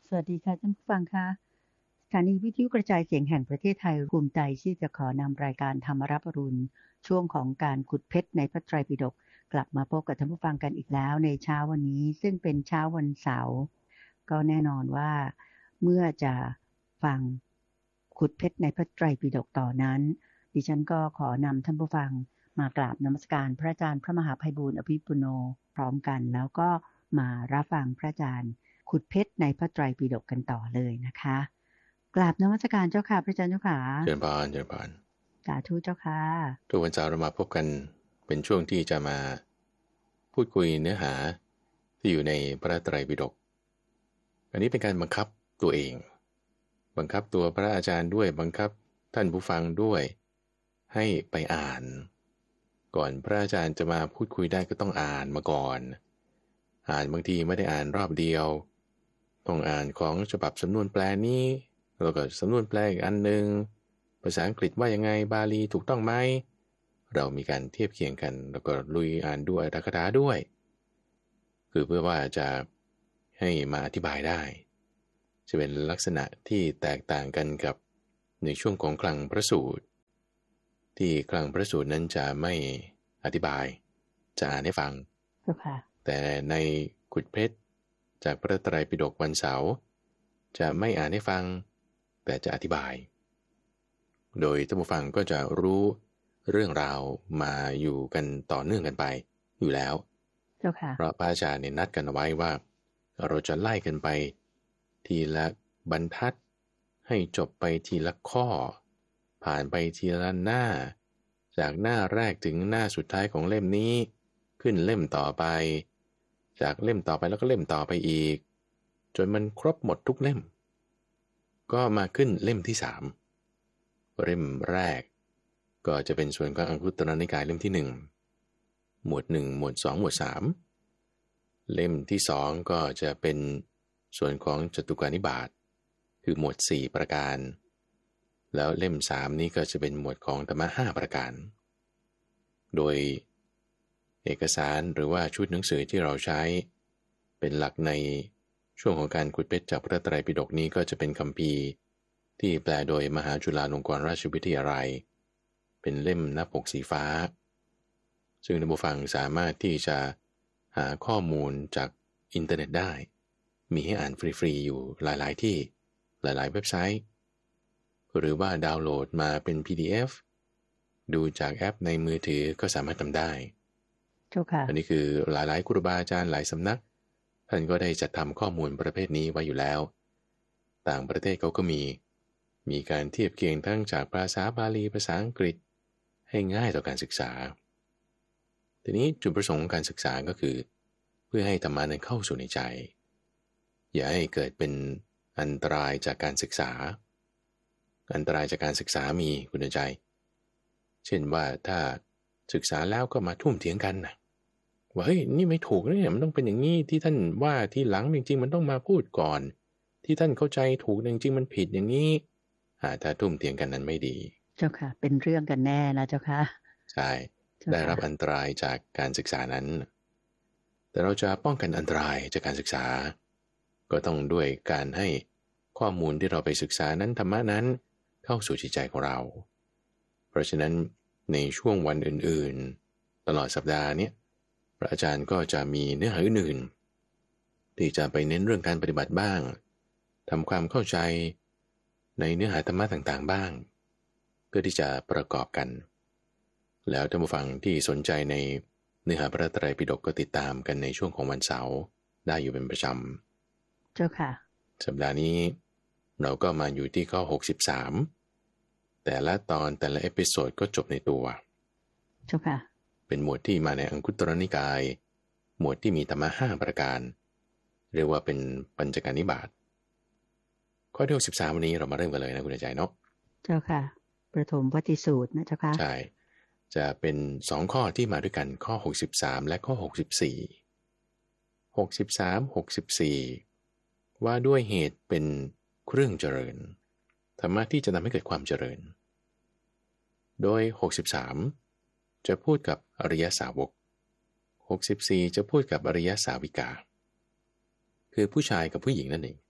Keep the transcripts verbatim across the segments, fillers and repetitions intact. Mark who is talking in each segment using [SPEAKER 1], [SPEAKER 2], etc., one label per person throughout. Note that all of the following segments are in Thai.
[SPEAKER 1] สวัสดีค่ะท่านผู้ฟังคะสถานีวิทยุกระจายเสียงแห่งประเทศไทยภูมิใจที่จะขอนำรายการธรรมรับอรุณช่วงของการขุดเพชรในพระไตรปิฎกกลับมาพบกับท่านผู้ฟังกันอีกแล้วในเช้าวันนี้ซึ่งเป็นเช้าวันเสาร์ก็แน่นอนว่าเมื่อจะฟังขุดเพชรในพระไตรปิฎกต่อนั้นดิฉันก็ขอนำท่านผู้ฟังมากราบนมัสการพระอาจารย์พระมหาไพบูลย์อภิปุโนพร้อมกันแล้วก็มารับฟังพระอาจารย์ขุดเพชรในพระไตรปิฎกกันต่อเลยนะคะกราบนมัสการเจ้าค่ะพระอาจารย์เจ้าค่ะ
[SPEAKER 2] เจริญพรเจริญพร
[SPEAKER 1] สาธุเจ้าค่ะ
[SPEAKER 2] ทุกวันเสาร์เรามาพบกันเป็นช่วงที่จะมาพูดคุยเนื้อหาที่อยู่ในพระไตรปิฎกอันนี้เป็นการบังคับตัวเองบังคับตัวพระอาจารย์ด้วยบังคับท่านผู้ฟังด้วยให้ไปอ่านก่อนพระอาจารย์จะมาพูดคุยได้ก็ต้องอ่านมาก่อนอ่านบางทีไม่ได้อ่านรอบเดียวต้องอ่านของฉบับสำนวนแปลนี้แล้วก็สำนวนแปลอีกอันนึงภาษาอังกฤษว่ายังไงบาลีถูกต้องไหมเรามีการเทียบเคียงกันแล้วก็ลุยอ่านด้วยอัตถกถาด้วยคือเพื่อว่าจะให้มาอธิบายได้จะเป็นลักษณะที่แตกต่างกันกับในช่วงของคลังพระสูตรที่คลังพระสูตรนั้นจะไม่อธิบายจะอ่านให้ฟังแต่ในขุดเพชรจากพระไตรปิฎกวันเสาร์จะไม่อ่านให้ฟังแต่จะอธิบายโดยท่านผู้ฟังก็จะรู้เรื่องราวมาอยู่กันต่อเนื่องกันไปอยู่แล้วเพราะพระอาจารย์เนี่ยนัดกันเอาไว้ว่าเราจะไล่กันไปทีละบรรทัดให้จบไปทีละข้อผ่านไปทีละหน้าจากหน้าแรกถึงหน้าสุดท้ายของเล่มนี้ขึ้นเล่มต่อไปจากเล่มต่อไปแล้วก็เล่มต่อไปอีกจนมันครบหมดทุกเล่มก็มาขึ้นเล่มที่สามเล่มแรกก็จะเป็นส่วนของอังคุตรนิกายเล่มที่หนึ่งหมวดหนึ่งหมวดสองหมวดสามเล่มที่สองก็จะเป็นส่วนของจตุกานิบาตคือหมวดสี่ประการแล้วเล่มสามนี้ก็จะเป็นหมวดของธรรมะห้าประการโดยเอกสารหรือว่าชุดหนังสือที่เราใช้เป็นหลักในช่วงของการขุดเพชรจากพระไตรปิฎกนี้ก็จะเป็นคัมภีร์ที่แปลโดยมหาจุฬาลงกรณราชวิทยาลัยเป็นเล่มหน้าปกสีฟ้าซึ่งท่านผู้ฟังสามารถที่จะหาข้อมูลจากอินเทอร์เน็ตได้มีให้อ่านฟรีๆอยู่หลายๆที่หลายๆเว็บไซต์หรือว่าดาวน์โหลดมาเป็น พี ดี เอฟ ดูจากแอปในมือถือก็สามารถทำได้อันนี้คือหลายๆครูบาอาจารย์หลายสำนักท่านก็ได้จัดทำข้อมูลประเภทนี้ไว้อยู่แล้วต่างประเทศเขาก็มีมีการเทียบเคียงทั้งจากภาษาบาลีภาษาอังกฤษให้ง่ายต่อการศึกษาทีนี้จุดประสงค์ของการศึกษาก็คือเพื่อให้ธรรมะนั้นเข้าสู่ในใจอย่าให้เกิดเป็นอันตรายจากการศึกษาอันตรายจากการศึกษามีคุณใจเช่นว่าถ้าศึกษาแล้วก็มาทุ่มเถียงกันนะว่าเฮ้ยนี่ไม่ถูกนะเนี่ยมันต้องเป็นอย่างนี้ที่ท่านว่าที่หลังจริงๆมันต้องมาพูดก่อนที่ท่านเข้าใจถูกจริงๆมันผิดอย่างนี้อ่าถ้าทุ่มเถียงกันนั้นไม่ดี
[SPEAKER 1] เจ้าค่ะเป็นเรื่องกันแน่นะเจ้าค่ะ
[SPEAKER 2] ใช่ได้รับอันตรายจากการศึกษานั้นแต่เราจะป้องกันอันตรายจากการศึกษาก็ต้องด้วยการให้ข้อมูลที่เราไปศึกษานั้นธรรมะนั้นเข้าสู่จิตใจของเราเพราะฉะนั้นในช่วงวันอื่นๆตลอดสัปดาห์นี้พระอาจารย์ก็จะมีเนื้อหาอื่นๆที่จะไปเน้นเรื่องการปฏิบัติบ้างทำความเข้าใจในเนื้อหาธรรมะต่างๆบ้างเพื่อที่จะประกอบกันแล้วท่านผู้ฟังที่สนใจในเนื้อหาพระไตรปิฎกก็ติดตามกันในช่วงของวันเสาร์ได้อยู่เป็นประจำ
[SPEAKER 1] เจ้าค่ะ
[SPEAKER 2] สัปดาห์นี้เราก็มาอยู่ที่ข้อหกสิบสามแต่ละตอนแต่ละเอพิโซดก็จบในตัว
[SPEAKER 1] เจ้าค่ะ
[SPEAKER 2] เป็นหมวดที่มาในอังคุตรนิกายหมวดที่มีธรรมะห้าประการเรียกว่าเป็นปัญจการนิบาตข้อที่หกสิบสามวันนี้เรามาเริ่มกันเลยนะคุณใจเนาะ
[SPEAKER 1] เจ้าค่ะประถมปฏิสูตรนะเจ้าค่ะ
[SPEAKER 2] ใช่จะเป็นสองข้อที่มาด้วยกันข้อหกสิบสามและข้อหกสิบสี่ หกสิบสาม หกสิบสี่ว่าด้วยเหตุเป็นเครื่องเจริญธรรมะที่จะทำให้เกิดความเจริญโดยหกสิบสามจะพูดกับอริยสาวกหกสิบสี่จะพูดกับอริยสาวิกาคือผู้ชายกับผู้หญิงนั่นเอง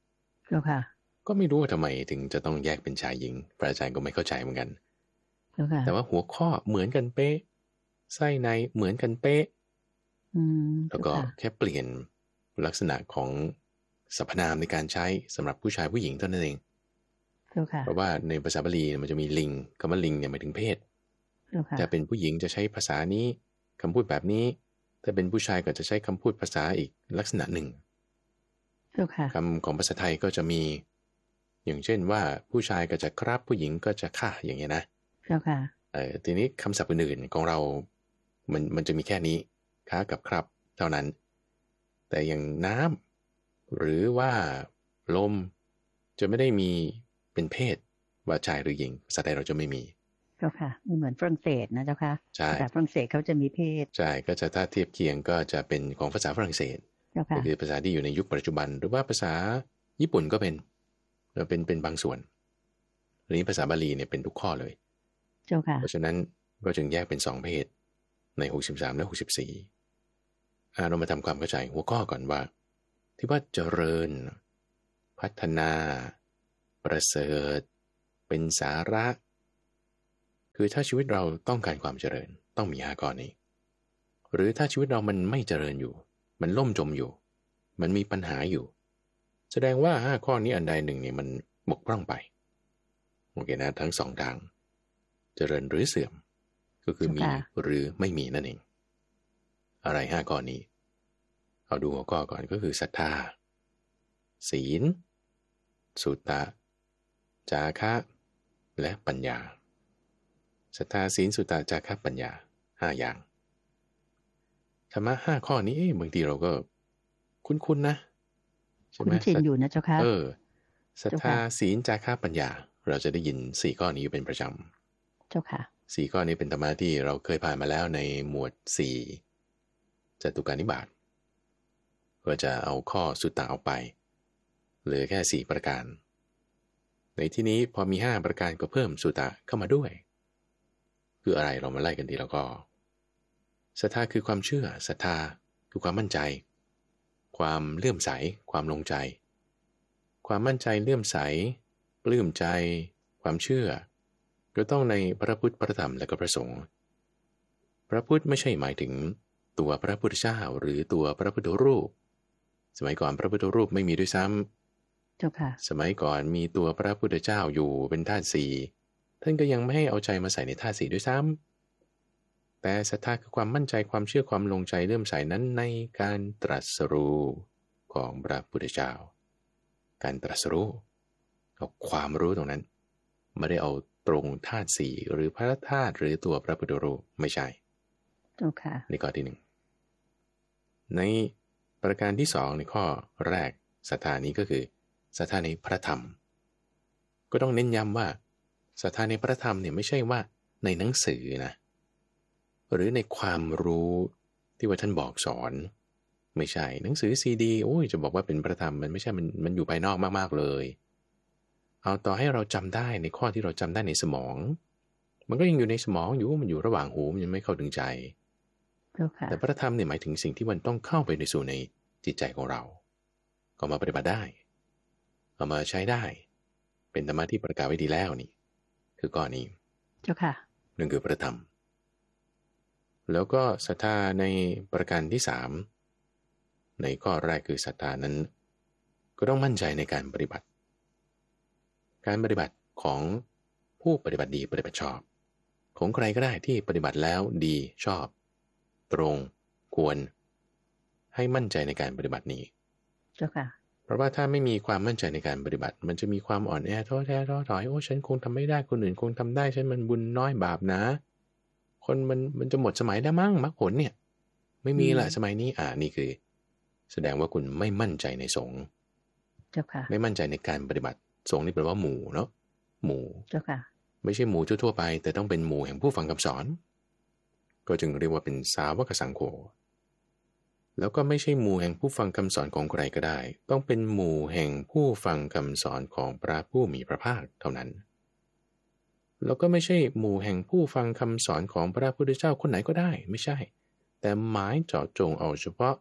[SPEAKER 1] เจ้าค่ะ
[SPEAKER 2] ก็ไม่รู้ว่าทำไมถึงจะต้องแยกเป็นชายหญิงพระอาจารย์ก็ไม่เข้าใจเหมือนกัน
[SPEAKER 1] เจ้าค่ะ
[SPEAKER 2] แต่ว่าหัวข้อเหมือนกันเป๊ะไส้ในเหมือนกันเป๊ะ
[SPEAKER 1] อืม
[SPEAKER 2] แล้วก็
[SPEAKER 1] เจ้าค่ะ
[SPEAKER 2] แค่เปลี่ยนลักษณะของสรรพนามในการใช้สำหรับผู้ชายผู้หญิงเท่านั้นเอง
[SPEAKER 1] เจ้าค่ะ
[SPEAKER 2] เพราะว่าในภาษาบาลีมันจะมีลิงคำว่าลิงเนี่ยหมายถึงเพศ
[SPEAKER 1] เจ้าค่ะ
[SPEAKER 2] ถ้าเป็นผู้หญิงจะใช้ภาษานี้คำพูดแบบนี้ถ้าเป็นผู้ชายก็จะใช้คำพูดภาษาอีกลักษณะหนึ่ง
[SPEAKER 1] เจ้าค่ะ
[SPEAKER 2] คำของภาษาไทยก็จะมีอย่างเช่นว่าผู้ชายก็จะครับผู้หญิงก็จะค่ะอย่างเงี้ยนะ
[SPEAKER 1] เจ้าค่ะ
[SPEAKER 2] เออทีนี้คำศัพท์อื่นๆของเรามันมันจะมีแค่นี้ค้ากับครับเท่านั้นแต่อย่างน้ำหรือว่าลมจะไม่ได้มีเป็นเพศว่าชายหรือหญิงภาษาไทยเราจะไม่มี
[SPEAKER 1] เจ้าค่ะไม่เหมือนฝรั่งเศสนะเจ้าค่ะ
[SPEAKER 2] ใช่
[SPEAKER 1] ภาษาฝรั่งเศสเขาจะมีเพศ
[SPEAKER 2] ใช่ก็จะถ้าเทียบเคียงก็จะเป็นของภาษาฝรั่งเศส
[SPEAKER 1] เจ้า
[SPEAKER 2] ก็
[SPEAKER 1] ค่ะ
[SPEAKER 2] คือภาษาที่อยู่ในยุคปัจจุบันหรือว่าภาษาญี่ปุ่นก็เป็นเป็นเป็นบางส่วนอันนี้ภาษาบาลีเนี่ยเป็นทุกข้อเลย
[SPEAKER 1] เจ้าค่ะ
[SPEAKER 2] เพราะฉะนั้นก็จึงแยกเป็นสองเพศในหกสิบสามและหกสิบสี่อ่าเรามาทำความเข้าใจหัวข้อก่อนว่าที่ว่าเจริญพัฒนาประเสริฐเป็นสาระคือถ้าชีวิตเราต้องการความเจริญต้องมีห้าข้อนี้หรือถ้าชีวิตเรามันไม่เจริญอยู่มันล่มจมอยู่มันมีปัญหาอยู่แสดงว่าห้าข้อนี้อันใดหนึ่งเนี่ยมันบกพร่องไปโอเคนะทั้งสองทางเจริญหรือเสื่อมก็คือมีหรือไม่มีนั่นเองอะไรห้าข้อนี้เอาดูหัวข้อก่อนก็คือศรัทธาศีลสุตตะจาคะและปัญญาศรัทธาศีลสุตตะจาคะปัญญาห้าอย่างธรรมะห้าข้อนี้เอ๊ะบางทีเราก็คุ้นๆนะใช่ไหม
[SPEAKER 1] คุ้นชินอยู่นะเจ้าค่ะ
[SPEAKER 2] เออศรัทธาศีลจาคะปัญญาเราจะได้ยินสี่ข้อนี้อยู่เป็นประจำ
[SPEAKER 1] เจ้าค่ะ
[SPEAKER 2] สี่ข้อนี้เป็นธรรมะที่เราเคยผ่านมาแล้วในหมวดสี่จตุการนิบาตก็จะเอาข้อสุตตะออกไปเหลือแค่สี่ประการในที่นี้พอมีห้าประการก็เพิ่มสุตตะเข้ามาด้วยคืออะไรเรามาไล่กันทีแล้วก็ศรัทธาคือความเชื่อศรัทธาคือความมั่นใจความเลื่อมใสความลงใจความมั่นใจเลื่อมใสปลื้มใจความเชื่อก็ต้องในพระพุทธพระธรรมและก็พระสงฆ์พระพุทธไม่ใช่หมายถึงตัวพระพุทธเจ้าหรือตัวพระพุทธรูปสมัยก่อนพระพุทธรูปไม่มีด้วยซ้ำเจ้าค่ะสมัยก่อนมีตัวพระพุทธเจ้าอยู่เป็นธาตุสี่ท่านก็ยังไม่ให้เอาใจมาใส่ในธาตุสี่ด้วยซ้ำแต่ศรัทธาคือความมั่นใจความเชื่อความลงใจเลื่อมใสนั้นในการตรัสรู้ของพระพุทธเจ้าการตรัสรู้เอาความรู้ตรงนั้นไม่ได้เอาตรงธาตุสี่หรือพระธาตุหรือตัวพระพุทธรูปไม่ใช่
[SPEAKER 1] เจ้าค่ะ
[SPEAKER 2] ในข้อที่หนึ่งในประการที่สองในข้อแรกศรัทธานี้ก็คือศรัทธาในพระธรรมก็ต้องเน้นย้ำว่าศรัทธาในพระธรรมเนี่ยไม่ใช่ว่าในหนังสือนะหรือในความรู้ที่ว่าท่านบอกสอนไม่ใช่หนังสือซีดีโอ้ยจะบอกว่าเป็นพระธรรมมันไม่ใช่มันมันอยู่ภายนอกมากๆเลยเอาต่อให้เราจำได้ในข้อที่เราจำได้ในสมองมันก็ยังอยู่ในสมองอยู่มันอยู่ระหว่างหูมันยังไม่เข้าถึงใจแต่พระธรรมเนี่ยหมายถึงสิ่งที่มันต้องเข้าไปในสู่ในจิตใจของเราก็มาปฏิบัติได้เอามาใช้ได้เป็นธรรมะที่ประกาศไว้ดีแล้วนี่คือข้อนี้
[SPEAKER 1] เจ้าค่ะ
[SPEAKER 2] นั่นคือพระธรรมแล้วก็ศรัทธาในประการที่สามในข้อแรกคือศรัทธานั้นก็ต้องมั่นใจในการปฏิบัติการปฏิบัติของผู้ปฏิบัติดีปฏิบัติชอบของใครก็ได้ที่ปฏิบัติแล้วดีชอบตรงควรให้มั่นใจในการปฏิบัตินี้
[SPEAKER 1] เจ้าค่ะ
[SPEAKER 2] เพราะว่าถ้าไม่มีความมั่นใจในการปฏิบัติมันจะมีความอ่อนแอท้อแท้ท้อถอยโอ้ฉันคงทำไม่ได้คนอื่นคงทำได้ฉันมันบุญน้อยบาปนะคนมันมันจะหมดสมัยแล้วมั้งมรรคผลเนี่ยไม่มีละสมัยนี้อ่านี่คือแสดงว่าคุณไม่มั่นใจในสงฆ์
[SPEAKER 1] เจ้าค่ะ
[SPEAKER 2] ไม่มั่นใจในการปฏิบัติสงฆ์นี่แปลว่าหมู่เนาะหมู่
[SPEAKER 1] เจ้าค่ะ
[SPEAKER 2] ไม่ใช่หมู่ทั่วๆไปแต่ต้องเป็นหมู่แห่งผู้ฟังคำสอนก็จึงเรียกว่าเป็นสาวกสังโฆแล้วก็ไม่ใช่หมู่แห่งผู้ฟังคำสอนของใครก็ได้ต้องเป็นหมู่แห่งผู้ฟังคำสอนของพระผู้มีพระภาคเท่านั้นแล้วก็ไม่ใช่หมู่แห่งผู้ฟังคำสอนของพระพุทธเจ้าคนไหนก็ได้ไม่ใช่แต่หมายเจาะจงเอาเฉพาะ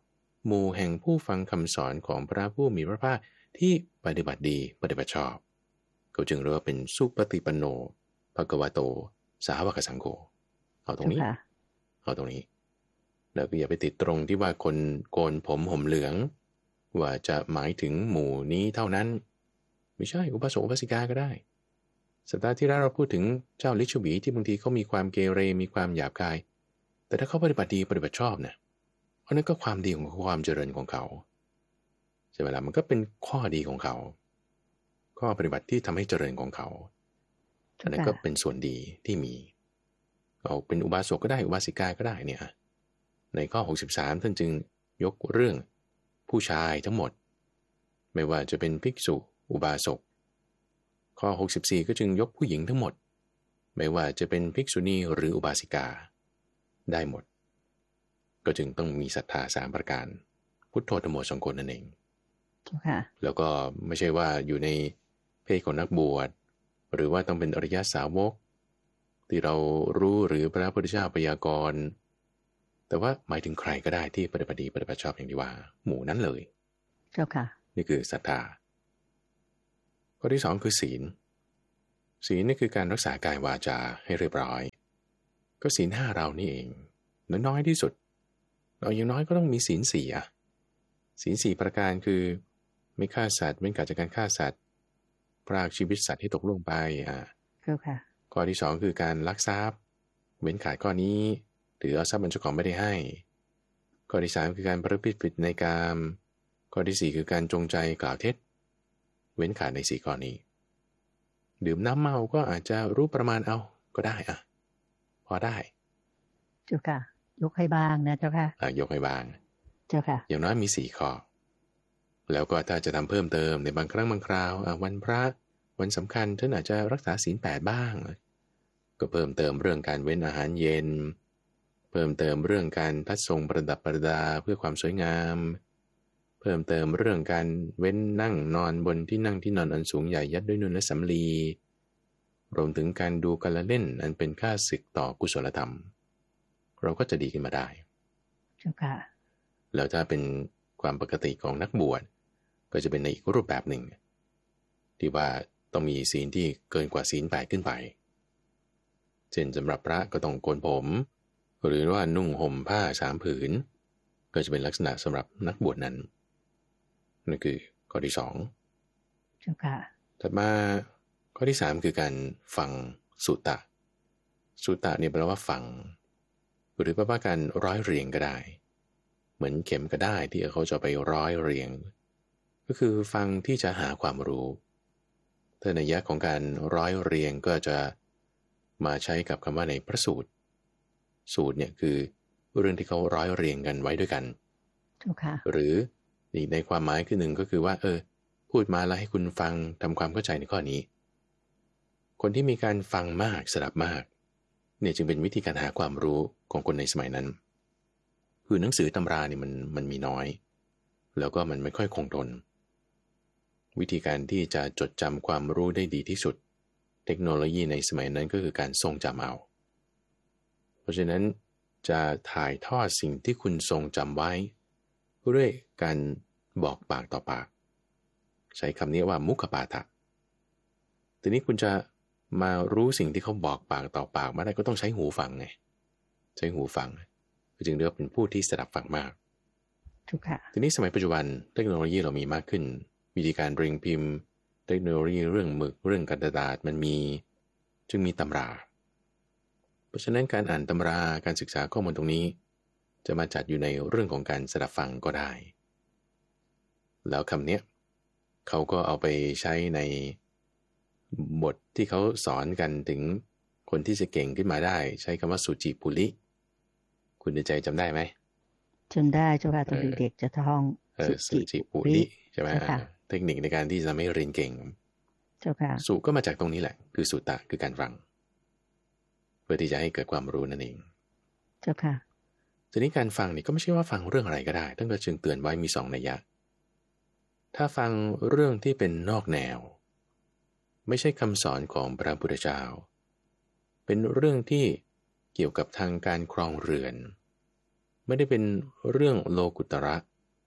[SPEAKER 2] หมู่แห่งผู้ฟังคำสอนของพระผู้มีพระภาคที่ปฏิบัติดีปฏิบัติชอบเขาจึงเรียกว่าเป็นสุปฏิปันโนภควโตสาวกสังโฆเอาตรงนี้เอาตรงนี้แล้วก็อย่าไปติดตรงที่ว่าคนโกนผมห่มเหลืองว่าจะหมายถึงหมู่นี้เท่านั้นไม่ใช่อุบาสกอุบาสิกาก็ได้สัปดาห์ที่แล้วเราพูดถึงเจ้าลิชบีที่บางทีเขามีความเกเรมีความหยาบคายแต่ถ้าเขาปฏิบัติดีปฏิบัติชอบเนี่ยอันนั้นก็ความดีของความเจริญของเขาใช่ไหมล่ะมันก็เป็นข้อดีของเขาข้อปฏิบัติที่ทำให้เจริญของเขาอันนั้นก็เป็นส่วนดีที่มีเอาเป็นอุบาสกก็ได้อุบาสิกาก็ได้เนี่ยในข้อหกสิบสามท่านจึงยกเรื่องผู้ชายทั้งหมดไม่ว่าจะเป็นภิกษุอุบาสกข้อหกสิบสี่ก็จึงยกผู้หญิงทั้งหมดไม่ว่าจะเป็นภิกษุณีหรืออุบาสิกาได้หมดก็จึงต้องมีศรัทธาสามประการพุทโธธัมโมสังโฆนั่นเองแล้วก็ไม่ใช่ว่าอยู่ในเพศของนักบวชหรือว่าต้องเป็นอริยสาวกที่เรารู้หรือพระพุทธเจ้าพยากรณ์แต่ว่าหมายถึงใครก็ได้ที่ปฏิบัติดีปฏิบัติชอบอย่างที่ว่าหมู่นั้นเลย
[SPEAKER 1] เจ้าค่ะ
[SPEAKER 2] นี่คือศรัทธาข้อที่สองคือศีลศีลนี่คือการรักษากายวาจาให้เรียบร้อยก็ศีลห้าเรานี่เองน้อยที่สุดเราอย่างน้อยก็ต้องมีศีลสี่อ่ะศีลสี่ประการคือไม่ฆ่าสัตว์เว้นขาดจากการฆ่าสัตว์พรากชีวิตสัตว์ที่ตกล่วงไปอ่า
[SPEAKER 1] ค่ะ
[SPEAKER 2] ข้อที่สองคือการลักทรัพย์เว้นขาดข้อนี้หรือเอาทรัพย์มันเจ้าของไม่ได้ให้ข้อที่สามคือการประพฤติผิดในกามข้อที่สี่คือการจงใจกล่าวเท็จเว้นขาดในสี่ข้อนี้ดื่มน้ำเมาก็อาจจะรู้ประมาณเอาก็ได้อ่ะพอได้
[SPEAKER 1] เจ้าค่ะยกให้บ้างนะเจ้าค่ะ
[SPEAKER 2] อ่ะยกให้บ้าง
[SPEAKER 1] เจ้าค่ะ
[SPEAKER 2] อย่างน้อยมีสี่ข้อแล้วก็ถ้าจะทำเพิ่มเติมในบางครั้งบางคราวอ่ะวันพระวันสำคัญท่านอาจจะรักษาศีลแปดบ้างก็เพิ่มเติมเรื่องการเว้นอาหารเย็นเพิ่มเติมเรื่องการทัดทรงประดับประดาเพื่อความสวยงามเพิ่มเติมเรื่องการเว้นนั่งนอนบนที่นั่งที่นอนอันสูงใหญ่ยัดด้วยนุ่นและสำลีรวมถึงการดูการละเล่นอันเป็นค่าศึกต่อกุศลธรรมเราก็จะดีขึ้นมาได้
[SPEAKER 1] เจ้าค่ะ
[SPEAKER 2] แล้วถ้าเป็นความปกติของนักบวชก็จะเป็นในอีกรูปแบบหนึ่งที่ว่าต้องมีศีลที่เกินกว่าศีลแปดขึ้นไปเช่นสำหรับพระก็ต้องโกนผมหรือว่านุ่งห่มผ้าสามผืนก็จะเป็นลักษณะสำหรับนักบวชนั้นนั่นคือข้อที่สอง
[SPEAKER 1] เจ้าค่ะ
[SPEAKER 2] ถัดมาข้อที่สามคือการฟังสุตตะสุตตะเนี่ยแปลว่าฟังหรือแปลว่าการร้อยเรียงก็ได้เหมือนเข็มก็ได้ที่เขาจะไปร้อยเรียงก็คือฟังที่จะหาความรู้แต่นัยยะของการร้อยเรียงก็จะมาใช้กับคำว่าในพระสูตรสูตรเนี่ยคือเรื่องที่เขาร้อยเรียงกันไว้ด้วยกันหรืออีกในความหมายคือหนึ่งก็คือว่าเออพูดมาแล้วให้คุณฟังทำความเข้าใจในข้อนี้คนที่มีการฟังมากสดับมากเนี่ยจึงเป็นวิธีการหาความรู้ของคนในสมัยนั้นคือหนังสือตำราเนี่ยมันมันมีน้อยแล้วก็มันไม่ค่อยคงทนวิธีการที่จะจดจำความรู้ได้ดีที่สุดเทคโนโลยีในสมัยนั้นก็คือการทรงจำเอาเพราะฉะนั้นจะถ่ายทอดสิ่งที่คุณทรงจำไว้ด้วยการบอกปากต่อปากใช้คำนี้ว่ามุขปาฐะทีนี้คุณจะมารู้สิ่งที่เขาบอกปากต่อปากมาได้ก็ต้องใช้หูฟังไงใช้หูฟังจึงเรียกว่าเป็นผู้ที่สดับฟังมาก
[SPEAKER 1] ถูกค่ะ
[SPEAKER 2] ทีนี้สมัยปัจจุบันเทคโนโลยีเรามีมากขึ้นวิธีการเรียงพิมพ์เทคโนโลยีเรื่องหมึกเรื่องกระดาษมันมีจึงมีตำราเพราะฉะนั้นการอ่านตำราการศึกษาข้อมูลตรงนี้จะมาจัดอยู่ในเรื่องของการสดับฟังก็ได้แล้วคำนี้เขาก็เอาไปใช้ในบทที่เขาสอนกันถึงคนที่จะเก่งขึ้นมาได้ใช้คำว่าสุจิปุริคุณในใจจำได้ไหม
[SPEAKER 1] จำได้เจ้าค่ะตอนเด็กจะท่อง
[SPEAKER 2] สุจิปุริใช่ไหมเทคนิคในการที่จะไม่เรียนเก่ง
[SPEAKER 1] เจ้าค่ะ
[SPEAKER 2] สุก็มาจากตรงนี้แหละคือสุตตะคือการฟังเพื่อที่จะให้เกิดความรู้นั่นเอง
[SPEAKER 1] เจ้าค่ะ
[SPEAKER 2] ทีนี้การฟังนี่ก็ไม่ใช่ว่าฟังเรื่องอะไรก็ได้ตั้งแต่จึงเตือนไว้มีสองนัยยะถ้าฟังเรื่องที่เป็นนอกแนวไม่ใช่คำสอนของพระพุทธเจ้าเป็นเรื่องที่เกี่ยวกับทางการครองเรือนไม่ได้เป็นเรื่องโลกุตระ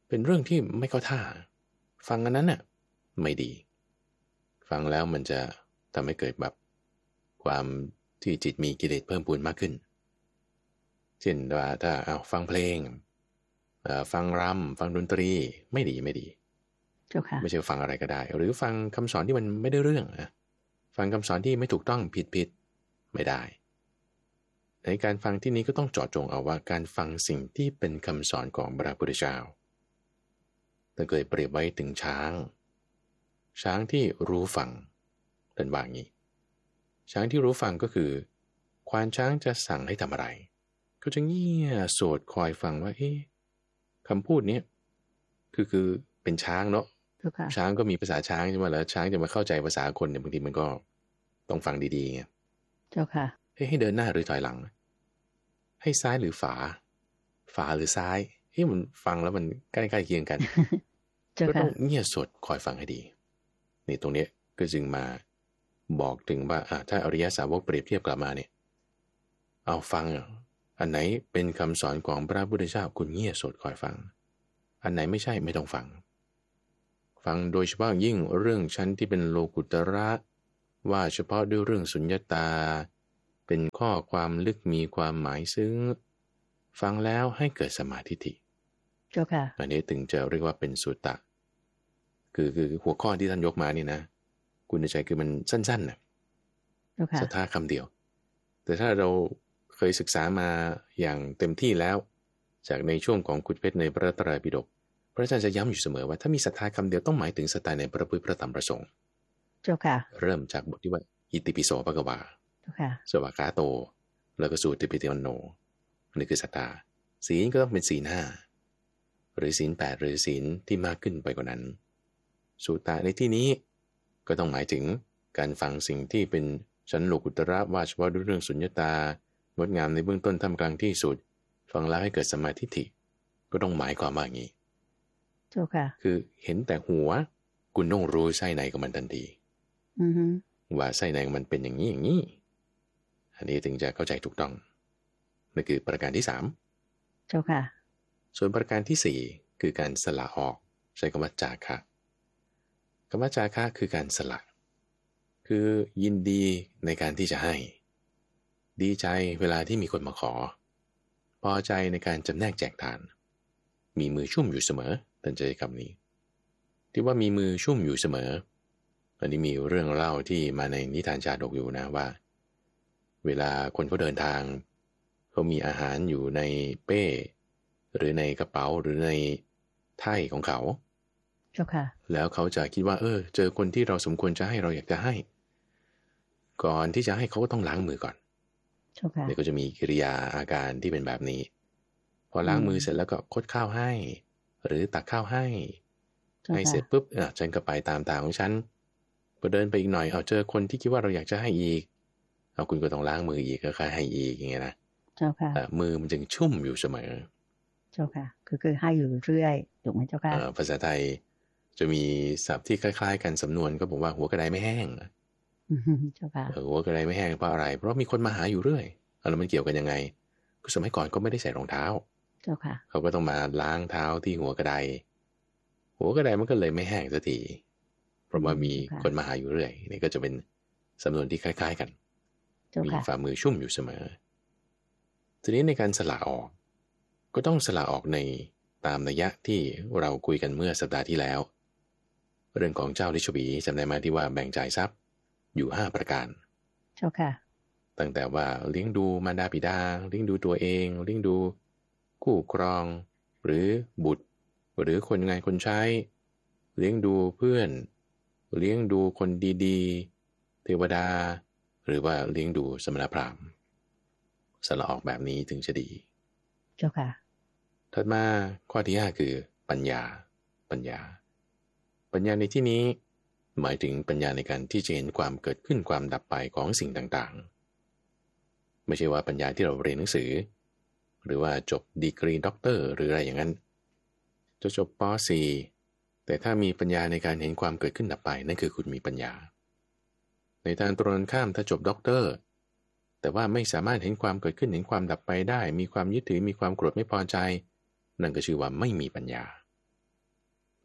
[SPEAKER 2] เป็นเรื่องที่ไม่เข้าท่าฟังอันนั้นน่ะไม่ดีฟังแล้วมันจะทำให้เกิดแบบความที่จิตมีกิเลสเพิ่มพูนมากขึ้นเช่นว่าถ้าเอาฟังเพลงฟังรำฟังดนตรีไม่ดีไม่ดีไม่ใช่ฟังอะไรก็ได้หรือฟังคำสอนที่มันไม่ได้เรื่องนะฟังคำสอนที่ไม่ถูกต้องผิดผิดไม่ได้ในการฟังที่นี้ก็ต้องเจาะจงเอาว่าการฟังสิ่งที่เป็นคำสอนของพระพุทธเจ้าถ้าเคยเปรียบไว้ถึงช้างช้างที่รู้ฟังเป็นว่างี้ช้างที่รู้ฟังก็คือควานช้างจะสั่งให้ทำอะไรก็จะเงี่ยโสดคอยฟังว่าเอ๊ะคำพูดนี้คือคือเป็นช้างเนาะช้างก็มีภาษาช้างใช่ไหมแล้วช้างจะมาเข้าใจภาษาคนเนี่ยบางทีมันก็ต้องฟังดีๆไง
[SPEAKER 1] เจ้าค่ะ
[SPEAKER 2] ให้ให้เดินหน้าหรือถอยหลังให้ซ้ายหรือฝาฝาหรือซ้ายให้มันฟังแล้วมันใกล้ๆเคียงกันก็ต้องเงี่ยโสดคอยฟังให้ดีนี่ตรงนี้ก็จึงมาบอกถึงว่าถ้าอริยสาวกเปรียบเทียบกลับมาเนี่ยเอาฟังอันไหนเป็นคำสอนของพระพุทธเจ้าคุณเงี่ยโสดคอยฟังอันไหนไม่ใช่ไม่ต้องฟังฟังโดยเฉพาะยิ่งเรื่องชั้นที่เป็นโลกุตระว่าเฉพาะด้วยเรื่องสุญญตาเป็นข้อความลึกมีความหมายซึ้งฟังแล้วให้เกิดสมาธิิ
[SPEAKER 1] เจ้าค่ะ
[SPEAKER 2] อันนี้ถึงจะเรียกว่าเป็นสุตตะคือคือหัวข้อที่ท่านยกมานี่นะคุณใจคือมันสั้นๆนะศรัทธาคำเดียวแต่ถ้าเราเคยศึกษามาอย่างเต็มที่แล้วจากในช่วงของขุดเพชรในพระไตรปิฎกพระอาจารย์จะย้ำอยู่เสมอว่าถ้ามีศรัทธาคำเดียวต้องหมายถึงศรัทธาในพระพุทธพระธรรมพระสงฆ์
[SPEAKER 1] เจ้าค่ะ
[SPEAKER 2] เริ่มจากบทที่ว่าอิติปิโสภควา
[SPEAKER 1] เจ้าค่ะ
[SPEAKER 2] สวากขาโตแล้วก็สูติปิติวันโนนี่คือศรัทธาศีลก็ต้องเป็นศีลห้าหรือศีลแปดหรือศีลที่มากขึ้นไปกว่านั้นสุตตะในที่นี้ก็ต้องหมายถึงการฟังสิ่งที่เป็นชั้นโลกุตระว่าเฉพาะด้วยเรื่องสุญญตางดงามในเบื้องต้นท่ามกลางที่สุดฟังแล้วให้เกิดสมาธิิก็ต้องหมายความว่าอย่างนี้
[SPEAKER 1] เจ้าค่ะ
[SPEAKER 2] คือเห็นแต่หัวคุณต้องรู้ไส้ในของมันทันที
[SPEAKER 1] อือฮึ
[SPEAKER 2] ว่าไส้ในของมันเป็นอย่างนี้อย่างนี้อันนี้ถึงจะเข้าใจถูกต้องนั่นคือประการที่สาม
[SPEAKER 1] เจ้าค่ะ
[SPEAKER 2] ส่วนประการที่สี่คือการสละออกใช้คำว่าจาคะคำว่าจาคะคือการสละคือยินดีในการที่จะให้ดีใจเวลาที่มีคนมาขอพอใจในการจำแนกแจกทานมีมือชุ่มอยู่เสมอท่านจะใช้คำนี้ที่ว่ามีมือชุ่มอยู่เสมออันนี้มีเรื่องเล่าที่มาในนิทานชาดกอยู่นะว่าเวลาคนเขาเดินทางเขามีอาหารอยู่ในเป้หรือในกระเป๋าหรือในไถ่ของเขา
[SPEAKER 1] เจ้าค่ะ
[SPEAKER 2] แล้วเขาจะคิดว่าเออเจอคนที่เราสมควรจะให้เราอยากจะให้ก่อนที่จะให้เขาก็ต้องล้างมือก่อน
[SPEAKER 1] เจ้าค่ะ
[SPEAKER 2] เดี๋ยวก็จะมีกิริยาอาการที่เป็นแบบนี้พอล้างมือเสร็จแล้วก็คดข้าวให้หรือตักข้าวให้ให้เสร็จปุ๊บอ่ะฉันก็ไปตามทางของฉันพอเดินไปอีกหน่อยเอาเจอคนที่คิดว่าเราอยากจะให้อีกเอาคุณก็ต้องล้างมืออีกก็ค่อยให้อีกอย่างเงี้ยนะ
[SPEAKER 1] เจ้าค่ะ
[SPEAKER 2] มือมันจึงชุ่มอยู่เสมอ
[SPEAKER 1] เจ้าค่ะคือคือให้อยู่เรื่อยถูกไหมเจ้าค่ะ
[SPEAKER 2] ภาษาไทยจะมีศัพท์ที่คล้ายๆกันสำนวนก็บอกว่าหัวกระไดไม่แห้ง
[SPEAKER 1] เจ้าค่ะ
[SPEAKER 2] หัวกระไดไม่แห้งเพราะอะไรเพราะมีคนมาหาอยู่เรื่อยแล้วมันเกี่ยวกันยังไงก็สมัยก่อนก็ไม่ได้ใส่รองเท้า
[SPEAKER 1] เจ้าค่ะ
[SPEAKER 2] เขาก็ต้องมาล้างเท้าที่หัวกระไดหัวกระไดมันก็เลยไม่แห้งสักทีเพราะว่ามีคนมาหาอยู่เรื่อยนี่ก็จะเป็นสำนวนที่คล้ายๆกันมีฝ่ามือชุ่มอยู่เสมอทีนี้ในการสละออกก็ต้องสละออกในตามนัยยะที่เราคุยกันเมื่อสัปดาห์ที่แล้วเรื่องของเจ้าลิชบีจำได้ไหมที่ว่าแบ่งจ่ายทรัพย์อยู่ห้าประการ
[SPEAKER 1] เจ้าค่ะ
[SPEAKER 2] ตั้งแต่ว่าเลี้ยงดูมารดาบิดาเลี้ยงดูตัวเองเลี้ยงดูคู่ครองหรือบุตรหรือคนงานคนใช้เลี้ยงดูเพื่อนเลี้ยงดูคนดีๆเทวดาหรือว่าเลี้ยงดูสมณพราหมณ์สละออกแบบนี้ถึงจะดี
[SPEAKER 1] เจ้าค่ะ
[SPEAKER 2] ถัดมาข้อที่ห้าคือปัญญาปัญญาปัญญาในที่นี้หมายถึงปัญญาในการที่จะเห็นความเกิดขึ้นความดับไปของสิ่งต่างๆไม่ใช่ว่าปัญญาที่เราเรียนหนังสือหรือว่าจบดีกรีด็อกเตอร์หรืออะไรอย่างนั้นจะจบป.สี่ แต่ถ้ามีปัญญาในการเห็นความเกิดขึ้นดับไปนั่นคือคุณมีปัญญาในทางตรงข้ามถ้าจบด็อกเตอร์แต่ว่าไม่สามารถเห็นความเกิดขึ้นเห็นความดับไปได้มีความยึดถือมีความโกรธไม่พอใจนั่นก็ชื่อว่าไม่มีปัญญา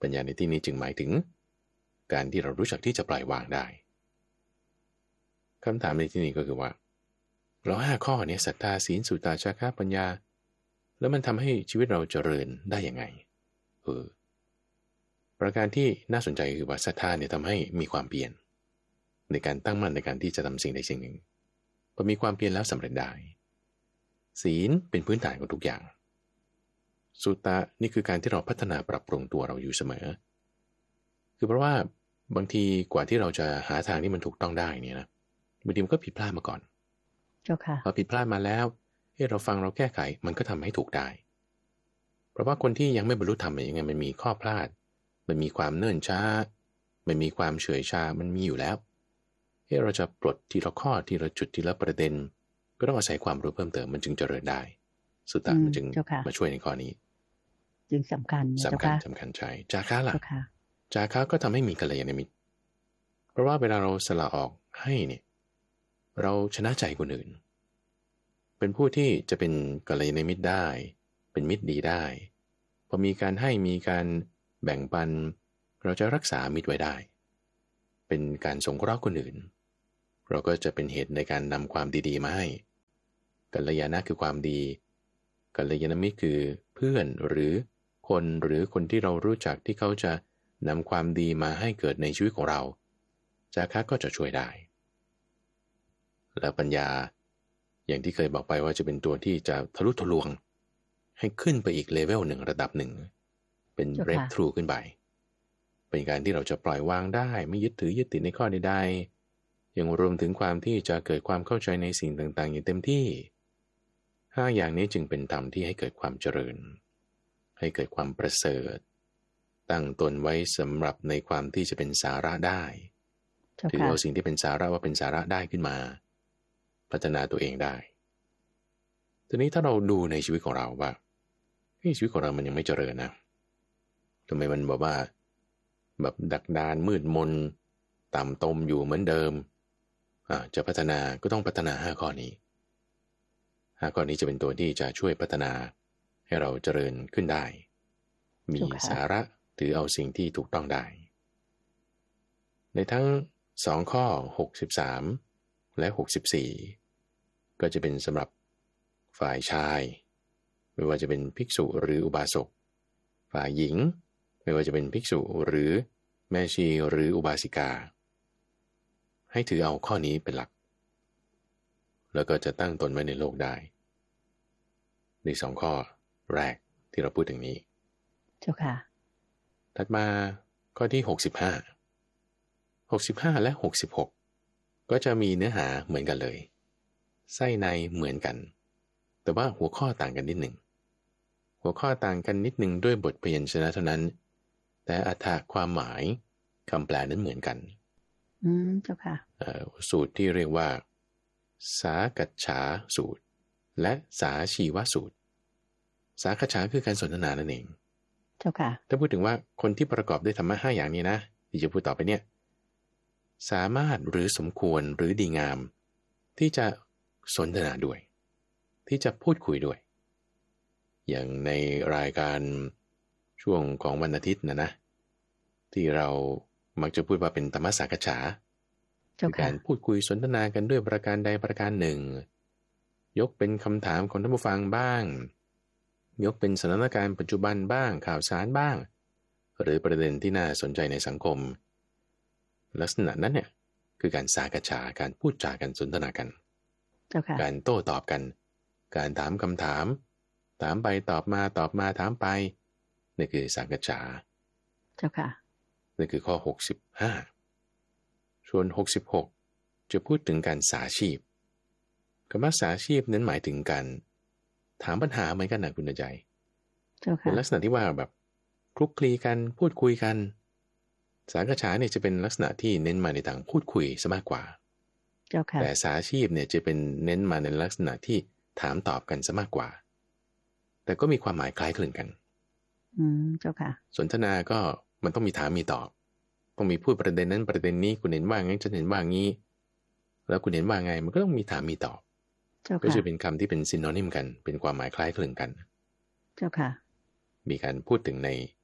[SPEAKER 2] ปัญญาในที่นี้จึงหมายถึงการที่เรารู้จักที่จะปล่อยวางได้คำถามในที่นี้ก็คือว่าเราห้าข้อนี้ศรัทธาศีลสุตตะจาคะปัญญาแล้วมันทำให้ชีวิตเราเจริญได้ยังไงเออประการที่น่าสนใจคือว่าศรัทธาเนี่ยทำให้มีความเปลี่ยนในการตั้งมั่นในการที่จะทำสิ่งใดสิ่งหนึ่งพอมีความเปลี่ยนแล้วสำเร็จได้ศีลเป็นพื้นฐานของทุกอย่างสุตตะนี่คือการที่เราพัฒนาปรับปรุงตัวเราอยู่เสมอคือเพราะว่าบางทีกว่าที่เราจะหาทางที่มันถูกต้องได้เนี่ยนะบางทีมันก็ผิดพลาดมาก่อน
[SPEAKER 1] เจ้าค่ะ
[SPEAKER 2] พอผิดพลาดมาแล้วเฮ้เราฟังเราแก้ไขมันก็ทำให้ถูกได้เพราะว่าคนที่ยังไม่บรรลุธรรมยังไงมันมีข้อพลาดมันมีความเนิ่นช้ามันมีความเฉยชามันมีอยู่แล้วเฮ้เราจะปลดทีละข้อทีละจุดทีละประเด็นก็ต้องอาศัยความรู้เพิ่มเติมมันจึงเจริญได้สุตตะมันจึงมาช่วยในข้อนี้
[SPEAKER 1] จึงสำคัญ
[SPEAKER 2] สำคัญสำคัญใช่จาคะล่ะจาคะก็ทำให้มีกัลยาณมิตรเพราะว่าเวลาเราสละออกให้เนี่ยเราชนะใจคนอื่นเป็นผู้ที่จะเป็นกัลยาณมิตรได้เป็นมิตรดีได้พอมีการให้มีการแบ่งปันเราจะรักษามิตรไว้ได้เป็นการสงเคราะห์คนอื่นเราก็จะเป็นเหตุในการนำความดีๆมาให้กัลยาณะคือความดีกัลยาณมิตรคือเพื่อนหรือคนหรือคนที่เรารู้จักที่เขาจะนำความดีมาให้เกิดในชีวิตของเราจาคะก็จะช่วยได้แล้วปัญญาอย่างที่เคยบอกไปว่าจะเป็นตัวที่จะทะลุทะลวงให้ขึ้นไปอีกเลเวลหนึ่งระดับหนึ่งเป็น breakthrough ขึ้นไปเป็นการที่เราจะปล่อยวางได้ไม่ยึดถือยึดติดในข้อใดๆยังรวมถึงความที่จะเกิดความเข้าใจในสิ่งต่างๆอย่างเต็มที่ห้าอย่างนี้จึงเป็นธรรมที่ให้เกิดความเจริญให้เกิดความประเสริฐตั้งตนไว้สำหรับในความที่จะเป็นสาระได้ถือเอาสิ่งที่เป็นสาระว่าเป็นสาระได้ขึ้นมาพัฒนาตัวเองได้ทีนี้ถ้าเราดูในชีวิตของเราว่าชีวิตของเรามันยังไม่เจริญนะทำไมมันบอกว่าแบบดักดานมืดมนต่ำตมอยู่เหมือนเดิมอ่าจะพัฒนาก็ต้องพัฒนาห้าข้อนี้ห้าข้อนี้จะเป็นตัวที่จะช่วยพัฒนาให้เราเจริญขึ้นได้มีสาระถือเอาสิ่งที่ถูกต้องได้ในทั้งสองข้อหกสิบสามและหกสิบสี่ก็จะเป็นสำหรับฝ่ายชายไม่ว่าจะเป็นภิกษุหรืออุบาสกฝ่ายหญิงไม่ว่าจะเป็นภิกษุหรือแม่ชีหรืออุบาสิกาให้ถือเอาข้อนี้เป็นหลักแล้วก็จะตั้งตนไว้ในโลกได้ในสองข้อแรกที่เราพูดถึงนี้
[SPEAKER 1] เจ้าค่ะ
[SPEAKER 2] ถัดมาข้อที่หกสิบห้า หกสิบห้าและหกสิบหกก็จะมีเนื้อหาเหมือนกันเลยไส้ในเหมือนกันแต่ว่าหัวข้อต่างกันนิดหนึ่งหัวข้อต่างกันนิดหนึ่งด้วยบทพยัญชนะเท่านั้นแต่อรรถความหมายคำแปลนั้นเหมือนกัน
[SPEAKER 1] อืมเจ้าค่ะ
[SPEAKER 2] สูตรที่เรียกว่าสากัจฉาสูตรและสาชีวสูตรสากัจฉาคือการสนทนานั่นเอง
[SPEAKER 1] เจ้าค่ะ
[SPEAKER 2] ถ้าพูดถึงว่าคนที่ประกอบด้วยธรรมะห้าอย่างนี้นะที่จะพูดต่อไปเนี่ยสามารถหรือสมควรหรือดีงามที่จะสนทนาด้วยที่จะพูดคุยด้วยอย่างในรายการช่วงของวันอาทิตย์นะนะที่เรามักจะพูดว่าเป็นธรรมสักฉาคือการพูดคุยสนทนากันด้วยประการใดประการหนึ่งยกเป็นคำถามของท่านผู้ฟังบ้างยกเป็นสถานการณ์ปัจจุบันบ้างข่าวสารบ้างหรือประเด็นที่น่าสนใจในสังคมลักษณะนั้นเนี่ยคือการสากฉาการพูดจากันสนทนากันการโต้ตอบกันการถามคำถามถามไปตอบมาตอบมาถามไปนี่คือสากฉา
[SPEAKER 1] เจ้าค่ะ
[SPEAKER 2] นี่คือข้อหกสิบห้าส่วนหกสิบหกจะพูดถึงการสาชีพคำว่าสาชีพนั้นหมายถึงการถามปัญหาเหมือนกันนะคุณใจเป็นลักษณะที่ว่าแบบคลุกคลีกันพูดคุยกันสากฉาเนี่ยจะเป็นลักษณะที่เน้นมาในทางพูดคุยซะมากกว่าแต่สาชีพเนี่ยจะเป็นเน้นมาในลักษณะที่ถามตอบกันซะมากกว่าแต่ก็มีความหมายคล้ายคลึงกัน
[SPEAKER 1] อืมเจ้าค่ะ
[SPEAKER 2] สนทนาก็มันต้องมีถามมีตอบต้องมีพูดประเด็นนั้นประเด็นนี้คุณเห็นว่าไงฉันเห็นว่างี้แล้วคุณเห็นว่าไงมันก็ต้องมีถามมีตอบก็จะเป็นคำที่เป็นซินโนนิมกันเป็นความหมายคล้ายคลึงกัน
[SPEAKER 1] เจ้าค่ะ
[SPEAKER 2] มีการพูดถึงใน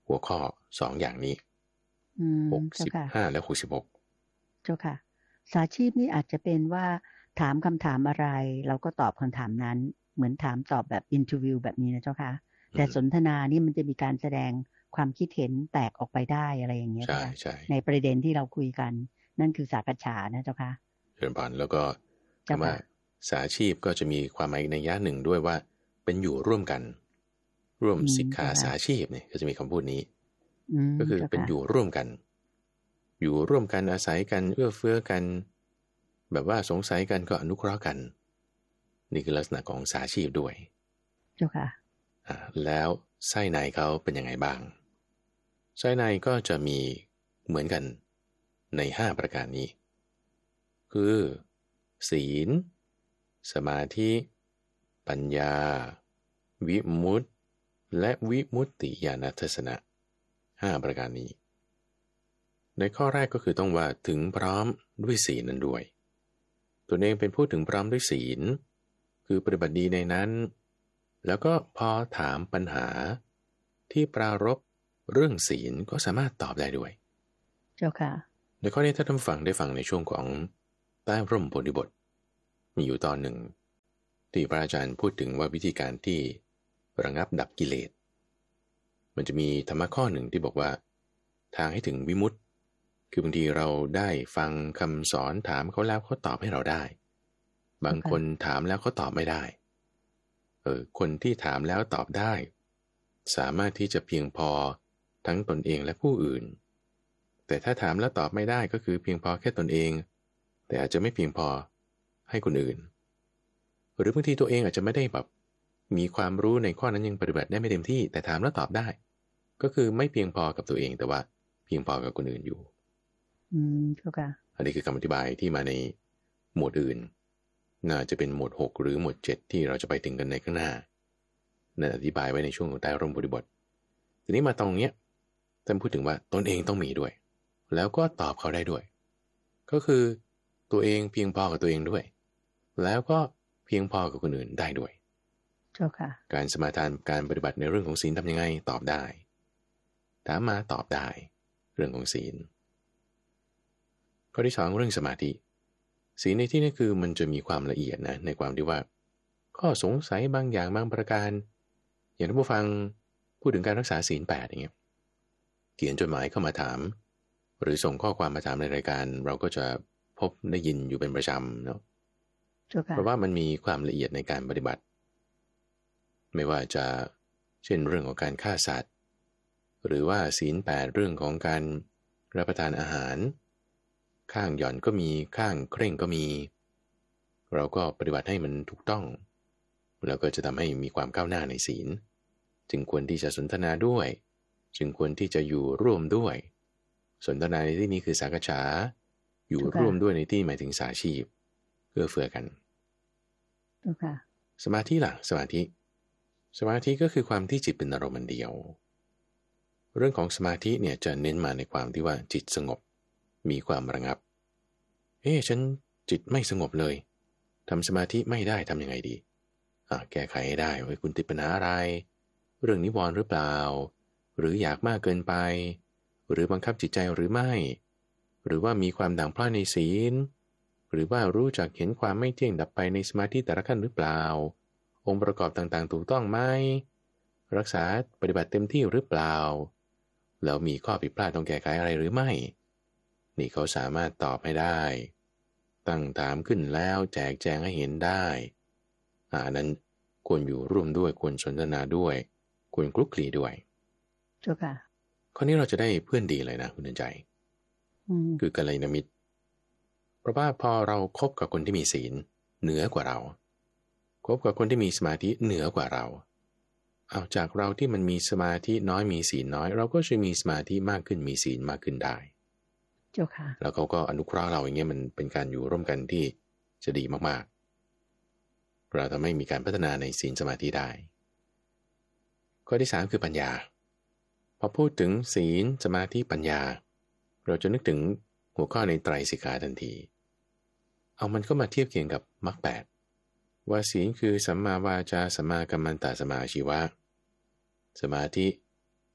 [SPEAKER 2] หัวข้อสองอย่างนี้หกสิบห้าและหกสิบหก
[SPEAKER 1] เจ้าค่ะสาชีพนี่อาจจะเป็นว่าถามคำถามอะไรเราก็ตอบคำถามนั้นเหมือนถามตอบแบบอินเทอร์วิวแบบนี้นะเจ้าค่ะแต่สนทนานี่มันจะมีการแสดงความคิดเห็นแตกออกไปได้อะไรอย่างเงี้ย
[SPEAKER 2] ใช่ใช่
[SPEAKER 1] ในประเด็นที่เราคุยกันนั่นคือสากฉานะเจ้าค่ะ
[SPEAKER 2] เชิญพรแล้วก็คำว่าสาชีพก็จะมีความหมายในยะหนึ่งด้วยว่าเป็นอยู่ร่วมกันร่วมสิกขาสาชีพเนี่ยก็จะมีคำพูดนี้ก็คือเป็นอยู่ร่วมกันอยู่ร่วมกันอาศัยกันเอื้อเฟื้อกันแบบว่าสงสัยกันก็อนุเคราะห์กันนี่คือลักษณะของสาชีพด้วย
[SPEAKER 1] เจ้าค่ะ
[SPEAKER 2] อ่าแล้วไส้ในเขาเป็นยังไงบ้างไส้ในก็จะมีเหมือนกันในห้าประการนี้คือศีลสมาธิปัญญาวิมุตติและวิมุตติญาณทัศนะห้าประการนี้ในข้อแรกก็คือต้องว่าถึงพร้อมด้วยศีลนั้นด้วยตัวเองเป็นผู้ถึงพร้อมด้วยศีลคือปฏิบัติดีในนั้นแล้วก็พอถามปัญหาที่ปรารภเรื่องศีลก็สามารถตอบได้ด้วย
[SPEAKER 1] เจ้าค่ะ
[SPEAKER 2] ในข้อนี้ถ้าท่านฟังได้ฟังในช่วงของใต้ร่มโพธิบทมีอยู่ตอนหนึ่งที่พระอาจารย์พูดถึงว่าวิธีการที่ระงับดับกิเลสมันจะมีธรรมะข้อหนึ่งที่บอกว่าทางให้ถึงวิมุตติคือบางทีเราได้ฟังคำสอนถามเขาแล้วเขาตอบให้เราได้บางคนถามแล้วเขาตอบไม่ได้เออคนที่ถามแล้วตอบได้สามารถที่จะเพียงพอทั้งตนเองและผู้อื่นแต่ถ้าถามแล้วตอบไม่ได้ก็คือเพียงพอแค่ตนเองแต่อาจจะไม่เพียงพอให้คนอื่นหรือบางทีตัวเองอาจจะไม่ได้แบบมีความรู้ในข้อนั้นยังปฏิบัติได้ไม่เต็มที่แต่ถามแล้วตอบได้ก็คือไม่เพียงพอกับตัวเองแต่ว่าเพียงพอกับคนอื่นอยู่
[SPEAKER 1] อืมเจ้าค่ะ
[SPEAKER 2] อันนี้คือคำอธิบายที่มาในหมวดอื่นน่าจะเป็นหมวดหกหรือหมวดเจ็ดที่เราจะไปถึงกันในข้างหน้านั่นอธิบายไว้ในช่วงของใต้ร่มโพธิบททีนี้มาตรงเนี้ยท่านพูดถึงว่าตนเองต้องมีด้วยแล้วก็ตอบเขาได้ด้วยก็คือตัวเองเพียงพอกับตัวเองด้วยแล้วก็เพียงพอกับคนอื่นได้ด้วย
[SPEAKER 1] เจ้าค่ะ
[SPEAKER 2] การสมาทานการปฏิบัติในเรื่องของศีลทำยังไงตอบได้ถามมาตอบได้เรื่องของศีลข้อที่สองเรื่องสมาธิศีลในที่นี้คือมันจะมีความละเอียดนะในความที่ว่าข้อสงสัยบางอย่างบางประการอย่างท่านผู้ฟังพูดถึงการรักษาศีลแปดอย่างเงี้ยเขียนจดหมายเข้ามาถามหรือส่งข้อความมาถามในรายการเราก็จะพบได้ยินอยู่เป็นประจำเนาะเพราะว่ามันมีความละเอียดในการปฏิบัติไม่ว่าจะเช่นเรื่องของการฆ่าสัตว์หรือว่าศีลแปดเรื่องของการรับประทานอาหารข้างหย่อนก็มีข้างเคร่งก็มีเราก็ปฏิบัติให้มันถูกต้องแล้วก็จะทำให้มีความก้าวหน้าในศีลจึงควรที่จะสนทนาด้วยจึงควรที่จะอยู่ร่วมด้วยสนทนาในที่นี้คือสากฉาอยู่ร่วมด้วยในที่หมายถึงสาชีพเอื้อเฟื้อกันสมาธิล่ะสมาธิสมาธิก็คือความที่จิตเป็นอารมณ์เดียวเรื่องของสมาธิเนี่ยจะเน้นมาในความที่ว่าจิตสงบมีความระงับเอ๊ะฉันจิตไม่สงบเลยทำสมาธิไม่ได้ทำยังไงดีอ่ะแก้ไขให้ได้ว่าคุณติดปัญหาอะไรเรื่องนิวรณ์หรือเปล่าหรืออยากมากเกินไปหรือบังคับจิตใจหรือไม่หรือว่ามีความด่างพร้อยในศีลหรือว่ารู้จักเห็นความไม่เที่ยงดับไปในสมาธิแต่ละขั้นหรือเปล่าองค์ประกอบต่างๆถูกต้องไหมรักษาปฏิบัติเต็มที่หรือเปล่าแล้วมีข้อผิดพลาดต้องแก้ไขอะไรหรือไม่นี่เขาสามารถตอบให้ได้ตั้งถามขึ้นแล้วแจกแจงให้เห็นได้อ่านั้นควรอยู่ร่วมด้วยควรสนทนาด้วยควรคลุกคลีด้วย
[SPEAKER 1] เจ้าค่ะ
[SPEAKER 2] ข้อนี้เราจะได้เพื่อนดีเลยนะคุณเดินใจคือกัลยาณมิตรเพราะว่าพอเราคบกับคนที่มีศีลเหนือกว่าเราคบกับคนที่มีสมาธิเหนือกว่าเราเอาจากเราที่มันมีสมาธิน้อยมีศีลน้อยเราก็จะมีสมาธิมากขึ้นมีศีลมากขึ้นได้
[SPEAKER 1] เจ้าค่ะ
[SPEAKER 2] แล้วเขาก็อนุเคราะห์เราอย่างเงี้ยมันเป็นการอยู่ร่วมกันที่จะดีมากๆเราทำให้มีการพัฒนาในศีลสมาธิได้ข้อที่สามคือปัญญาพอพูดถึงศีลสมาธิปัญญาเราจะนึกถึงหัวข้อในไตรสิกขาทันทีเอามันก็มาเทียบเคียงกับมรรคแปดว่าศีลคือสัมมาวาจาสัมมากัมมันตะสัมมาอาชีวะสมาธิ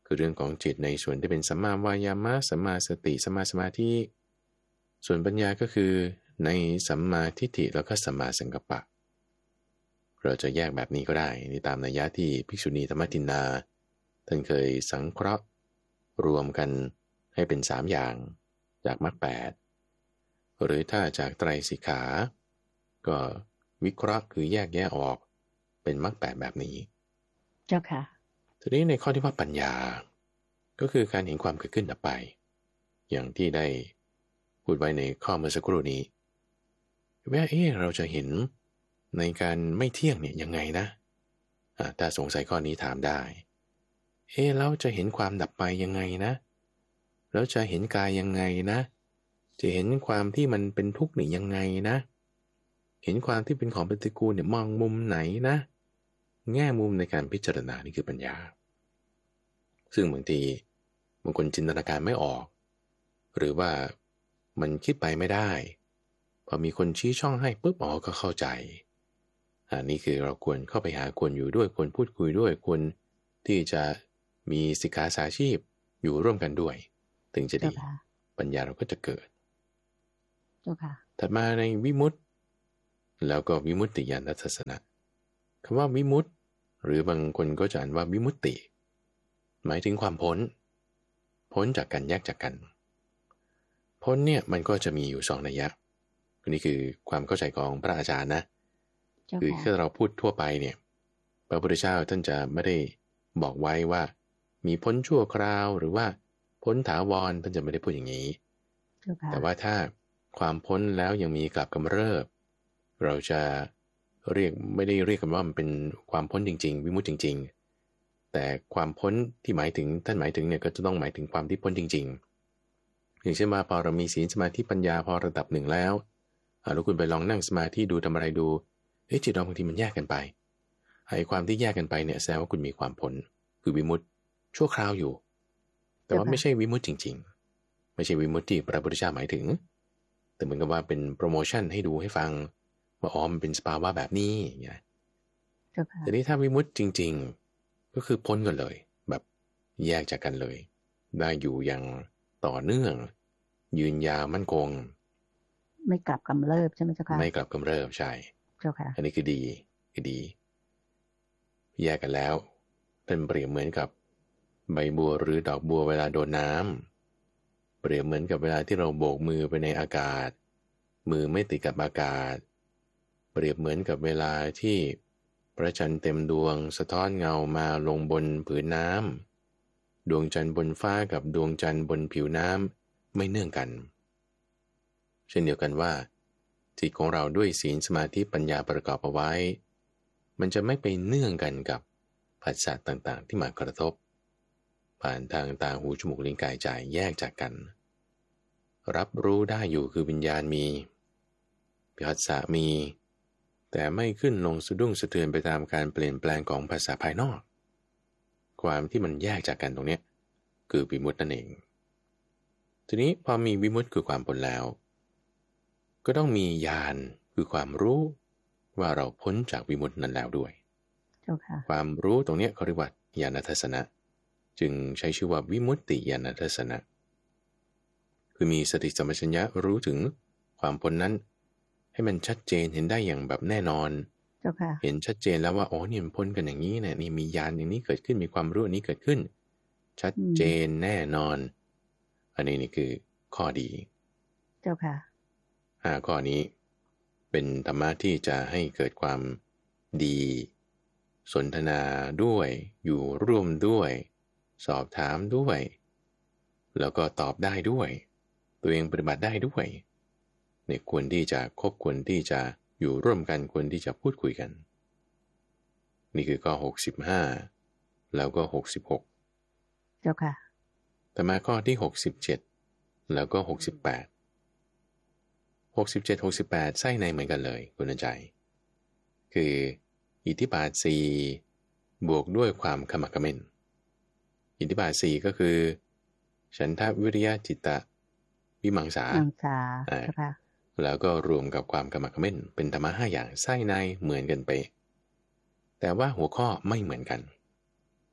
[SPEAKER 2] คือเรื่องของจิตในส่วนที่เป็นสัมมาวายามะสัมมาสติสัมมาสมาธิส่วนปัญญาก็คือในสัมมาทิฏฐิแล้วก็สัมมาสังกัปปะเราจะแยกแบบนี้ก็ได้นี่ตามนัยยะที่ภิกษุณีธรรมทินนาท่านเคยสังเคราะห์รวมกันให้เป็นสามอย่างจากมรรคแปดหรือถ้าจากไตรสิกขาก็วิเคราะห์คือแยกแยะออกเป็นมรรคแปดแบบนี้
[SPEAKER 1] เจ้าค่ะ
[SPEAKER 2] ทีนี้ในข้อที่ว่าปัญญาก็คือการเห็นความเกิดขึ้นดับไปอย่างที่ได้พูดไว้ในข้อเมื่อสักครู่นี้ว่าเอ๊ะเราจะเห็นในการไม่เที่ยงเนี่ยยังไงนะอ่าถ้าสงสัยข้อนี้ถามได้เอ๊ะแล้วจะเห็นความดับไปยังไงนะแล้วจะเห็นกายยังไงนะจะเห็นความที่มันเป็นทุกข์นี่ยังไงนะเห็นความที่เป็นของปฏิกูลเนี่ยมองมุมไหนนะแง่มุมในการพิจารณานี่คือปัญญาซึ่งบางทีบางคนจินตนาการไม่ออกหรือว่ามันคิดไปไม่ได้พอมีคนชี้ช่องให้ปุ๊บอ๋อก็เข้าใจอันนี้คือเราควรเข้าไปหาควรอยู่ด้วยควรพูดคุยด้วยควรที่จะมีสิกขาสาชีพอยู่ร่วมกันด้วยถึงจะดีปัญญาเราก็จะเกิดถัดมาในวิมุตติแล้วก็วิมุตติญาณทัศนะคำว่าวิมุตติหรือบางคนก็จะอ่านว่าวิมุตติหมายถึงความพ้นพ้นจากกันแยกจากกันพ้นเนี่ยมันก็จะมีอยู่สองนัยยะนี่คือความเข้าใจของพระอาจารย์นะคือถ้าเราพูดทั่วไปเนี่ยพระพุทธเจ้าท่านจะไม่ได้บอกไว้ว่ามีพ้นชั่วคราวหรือว่าพ้นถาวรท่านจะไม่ได้พูดอย่างนี้แต่ว่าถ้าความพ้นแล้วยังมีกลับกำเริบเราจะเรียกไม่ได้เรียกกันว่ามันเป็นความพ้นจริงๆวิมุตติจริงๆแต่ความพ้นที่หมายถึงท่านหมายถึงเนี่ยก็จะต้องหมายถึงความที่พ้นจริงๆอย่างเช่นว่าพอเรามีศีลสมาธิปัญญาพอระดับหนึ่งแล้วแล้วคุณไปลองนั่งสมาธิดูทำอะไรดูเฮ้ยจิตเราบางทีมันแยกกันไปไอ้ความที่แยกกันไปเนี่ยแสดงว่าคุณมีความพ้นคือวิมุตติชั่วคราวอยู่แต่ว่าไม่ใช่วิมุตติจริงๆไม่ใช่วิมุตติที่พระพุทธเจ้าหมายถึงแต่เหมือนกับว่าเป็นโปรโมชั่นให้ดูให้ฟังว่าอ๋อมันเป็นสภาวะแบบนี้อย่างเงี้ยแต่นี้ถ้าวิมุตติจริงๆก็คือพ้นกันเลยแบบแยกจากกันเลยได้อยู่อย่างต่อเนื่องยืนยาวมั่นคง
[SPEAKER 1] ไม่กลับกำเริบใช่ไหมเจ้าค่ะ
[SPEAKER 2] ไม่กลับกำเริบใช่
[SPEAKER 1] เจ้าค่ะ
[SPEAKER 2] อันนี้คือดีคือดีแยกกันแล้วเป็นเปรียบเหมือนกับใบบัวหรือดอกบัวเวลาโดนน้ำเปรียบเหมือนกับเวลาที่เราโบกมือไปในอากาศมือไม่ติดกับอากาศเปรียบเหมือนกับเวลาที่พระจันทร์เต็มดวงสะท้อนเงามาลงบนผืนน้ำดวงจันทร์บนฟ้ากับดวงจันทร์บนผิวน้ำไม่เนื่องกันเช่นเดียวกันว่าจิตของเราด้วยศีลสมาธิปัญญาประกอบเอาไว้มันจะไม่ไปเนื่องกันกับผัสสะต่างๆที่มากระทบผ่านทางตาหูจมูกลิ้นกายใจแยกจากกันรับรู้ได้อยู่คือวิญญาณมีผัสสะมีแต่ไม่ขึ้นลงสะดุ้งสะเทือนไปตามการเปลี่ยนแปลงของภาษาภายนอกความที่มันแยกจากกันตรงนี้คือวิมุตตินั่นเองทีนี้พอมีวิมุตติคือความพ้นแล้วก็ต้องมีญาณคือความรู้ว่าเราพ้นจากวิมุตตินั้นแล้วด้วย
[SPEAKER 1] okay.
[SPEAKER 2] ความรู้ตรงนี้เขาเรียกว่าญาณทัศนะจึงใช้ชื่อว่าวิมุตติญาณทัศนะคือมีสติสัมปชัญญะรู้ถึงความพ้นนั้นให้มันชัดเจนเห็นได้อย่างแบบแน่นอน
[SPEAKER 1] okay.
[SPEAKER 2] เห็นชัดเจนแล้วว่าอ๋อนี่มันพ้นกันอย่างนี้เนี่ยนี่มีญาณอย่างนี้เกิดขึ้นมีความรู้อันนี้เกิดขึ้นชัดเจนแน่นอนอันนี้นี่คือข้อดี
[SPEAKER 1] เจ้าค่ะ
[SPEAKER 2] ห้าข้อนี้เป็นธรรมะที่จะให้เกิดความดีสนทนาด้วยอยู่ร่วมด้วยสอบถามด้วยแล้วก็ตอบได้ด้วยตัวเองปฏิบัติได้ด้วยเนี่ยควรที่จะคบควรที่จะอยู่ร่วมกันควรที่จะพูดคุยกันนี่คือข้อหกสิบห้าแล้วก็หกสิบหก
[SPEAKER 1] เจ้าค่ะ
[SPEAKER 2] ต่อมาข้อที่หกสิบเจ็ดแล้วก็หกสิบแปดหกสิบเจ็ด หกสิบแปดไส้ในเหมือนกันเลยคุณใจคืออิทธิบาทสี่บวกด้วยความขมักเขม้นอิทธิบาทสี่ก็คือฉันทะวิริยะจิตตะวิมังสา
[SPEAKER 1] วิมังสาค่ะ
[SPEAKER 2] แล้วก็รวมกับความขมักเขม้นเป็นธรรมะห้าอย่างไส้ในเหมือนกันไปแต่ว่าหัวข้อไม่เหมือนกัน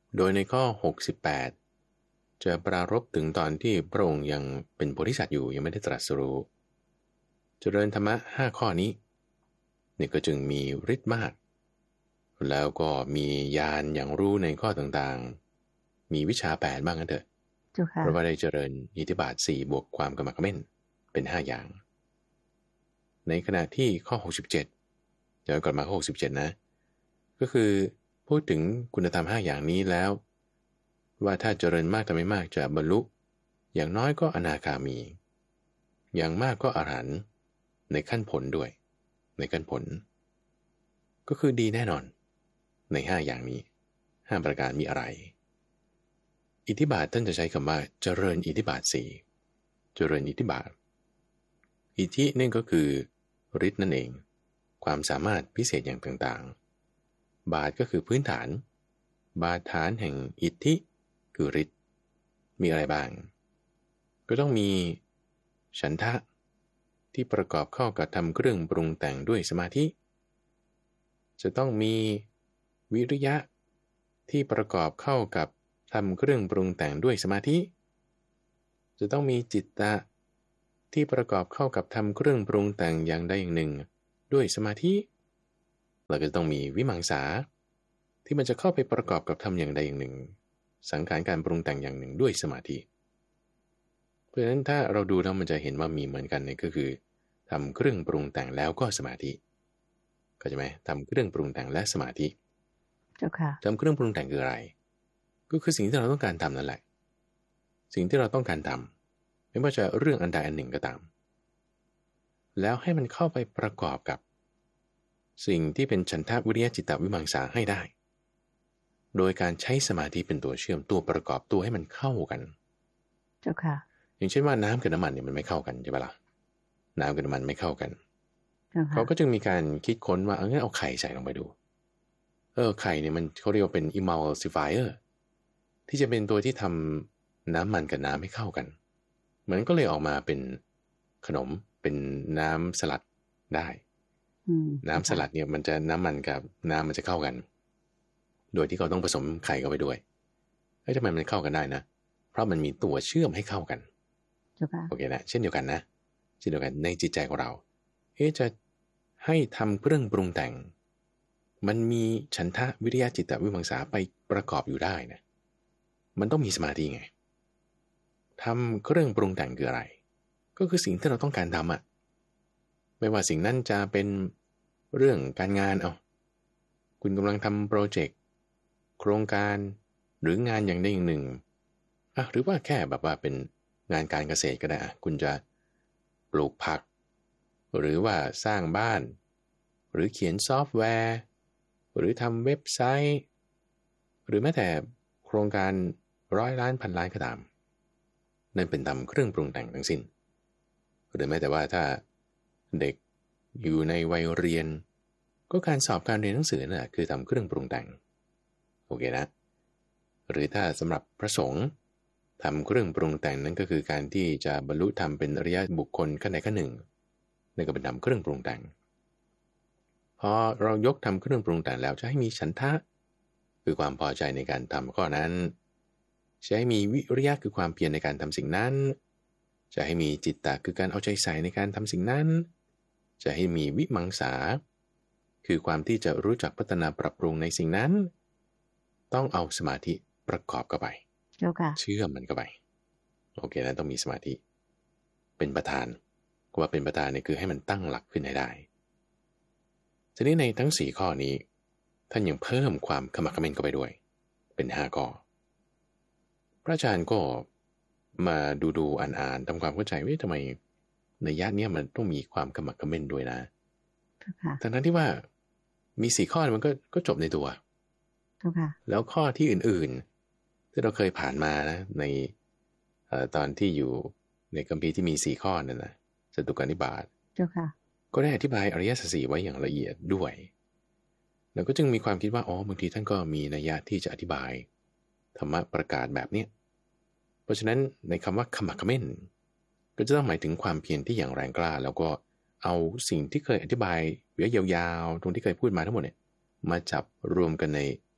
[SPEAKER 2] โดยในข้อหกสิบแปดจะปรารภถึงตอนที่พระองค์ยังเป็นโพธิสัตว์อยู่ยังไม่ได้ตรัสรู้เจริญธรรมะห้าข้อนี้นี่ก็จึงมีฤทธิ์มากแล้วก็มีญาณอย่างรู้ในข้อต่างๆมีวิชาแปดบ้างกันเถอะเพราะว่าได้เจริญอิทธิบาทสี่บวกความกำมักกำเม่นเป็นห้าอย่างในขณะที่ข้อหกสิบเจ็ดเดี๋ยวก่อนมาข้อหกสิบเจ็ดนะก็คือพูดถึงคุณธรรมห้าอย่างนี้แล้วว่าถ้าเจริญมากแต่ไม่มากจะบรรลุอย่างน้อยก็อนาคามีอย่างมากก็อรหันต์ในขั้นผลด้วยในขั้นผลก็คือดีแน่นอนในห้าอย่างนี้ห้าประการมีอะไรอิทธิบาทท่านจะใช้คำว่าเจริญอิทธิบาทสี่เจริญอิทธิบาทอิทธินั่นก็คือฤทธิ์นั่นเองความสามารถพิเศษอย่างต่างๆบาทก็คือพื้นฐานบาทฐานแห่งอิทธิคือฤทธิ์มีอะไรบ้างก็ต้องมีฉันทะที่ประกอบเข้ากับทำเครื่องปรุงแต่งด้วยสมาธิจะต้องมีวิริยะที่ประกอบเข้ากับทำเครื่องปรุงแต่งด้วยสมาธิจะต้องมีจิตตะที่ประกอบเข้ากับทำเครื่องปรุงแต่งอย่างใดอย่างหนึ่งด้วยสมาธิแล้วก็ต้องมีวิมังสาที่มันจะเข้าไปประกอบกับทำอย่างใดอย่างหนึ่งสังขารการปรุงแต่งอย่างหนึ่งด้วยสมาธิเพราะฉะนั้นถ้าเราดูแล้วมันจะเห็นว่ามีเหมือนกันเนี่ยก็คือทำเครื่องปรุงแต่งแล้วก็สมาธิเข้าใจไหมทำเครื่องปรุงแต่งและสมาธิ
[SPEAKER 1] เจ้าค่ะ
[SPEAKER 2] ทำเครื่องปรุงแต่งคืออะไรก็คือสิ่งที่เราต้องการทำนั่นแหละสิ่งที่เราต้องการทำไม่ว่าจะเรื่องอันใดอันหนึ่งก็ตามแล้วให้มันเข้าไปประกอบกับสิ่งที่เป็นฉันทะวิริยะจิตตวิมังสาให้ได้โดยการใช้สมาธิเป็นตัวเชื่อมตัวประกอบตัวให้มันเข้ากัน
[SPEAKER 1] เจ้าค่ะ
[SPEAKER 2] อย่างเช่นว่าน้ำกับน้ำมันเนี่ยมันไม่เข้ากันใช่ปะล่ะน้ำกับน้ำมันไม่เข้ากันเขาก็จึงมีการคิดค้นว่าเอางั้นเอาไข่ใส่ลงไปดูเออไข่เนี่ยมันเขาเรียกว่าเป็น emulsifier ที่จะเป็นตัวที่ทำน้ำมันกับน้ำให้เข้ากันมันก็เลยออกมาเป็นขนมเป็นน้ำสลัดได้น้ำสลัดเนี่ยมันจะน้ำมันกับน้ำมันจะเข้ากันโดยที่เขาต้องผสมไข่เข้าไปด้วยเฮ้ยทำไมมันเข้ากันได้นะเพราะมันมีตัวเชื่อมให้เข้ากันโอเคนะเช่นเดียวกันนะเช่นเดียวกันในจิตใจของเราเอ๊ะจะให้ทำเครื่องปรุงแต่งมันมีฉันทะวิริยะจิตตวิมังสาไปประกอบอยู่ได้นะมันต้องมีสมาธิไงทำเครื่องปรุงแต่งคืออะไรก็คือสิ่งที่เราต้องการทำอะไม่ว่าสิ่งนั้นจะเป็นเรื่องการงานเอาคุณกำลังทำโปรเจกต์โครงการหรืองานอย่างใดอย่างหนึ่งอ่ะหรือว่าแค่แบบว่าเป็นงานการเกษตรก็ได้อ่ะคุณจะปลูกผักหรือว่าสร้างบ้านหรือเขียนซอฟต์แวร์หรือทำเว็บไซต์หรือแม้แต่โครงการร้อยล้านพันล้านก็ตามนั่นเป็นทำเครื่องปรุงแต่งทั้งสิ้นหรือแม้แต่ว่าถ้าเด็กอยู่ในวัยเรียนก็การสอบการเรียนหนังสือน่ะคือทำเครื่องปรุงแต่งโอเคนะหรือถ้าสำหรับพระสงฆ์ทำเครื่องปรุงแต่งนั้นก็คือการที่จะบรรลุธรรมเป็นอริยบุคคลขั้นใดขั้นหนึ่งนั่นก็เป็นทำเครื่องปรุงแต่งพอเรายกทำเครื่องปรุงแต่งแล้วจะให้มีฉันทะคือความพอใจในการทำข้อนั้นจะให้มีวิริยะคือความเพียรในการทำสิ่งนั้นจะให้มีจิตตะคือการเอาใจใส่ในการทำสิ่งนั้นจะให้มีวิมังสาคือความที่จะรู้จักพัฒนาปรับปรุงในสิ่งนั้นต้องเอาสมาธิประกอบเข้าไปเชื่อมมันเข้าไปโอเคนะต้องมีสมาธิเป็นประธานว่าเป็นประธานเนี่ยคือให้มันตั้งหลักขึ้นให้ได้ทีนี้ในทั้งสี่ข้อนี้ท่านยังเพิ่มความขมักเขม้นเข้าไปด้วยเป็นห้าข้อพระอาจารย์ก็มาดูดูอ่านๆทำความเข้าใจว่าทำไมในญาติเนี้ยมันต้องมีความขมักเขม้นด้วยนะทั้งนั้นที่ว่ามีสี่ข้อมันก็ก็จบในตัวแล้วข้อที่อื่นๆที่เราเคยผ่านมานะในเอ่อตอนที่อยู่ในคัมภีร์ที่มีสี่ข้อนั่นนะจตุกานิบาตก็ได้อธิบายอริยสัจสี่ไว้อย่างละเอียดด้วยแล้วก็จึงมีความคิดว่าอ๋อบางทีท่านก็มีนัยยะที่จะอธิบายธรรมะประกาศแบบนี้เพราะฉะนั้นในคำว่าขมักเขม้นก็จะต้องหมายถึงความเพียรที่อย่างแรงกล้าแล้วก็เอาสิ่งที่เคยอธิบายไว้ยาวๆตรงที่เคยพูดมาทั้งหมดเนี่ยมาจับรวมกันใน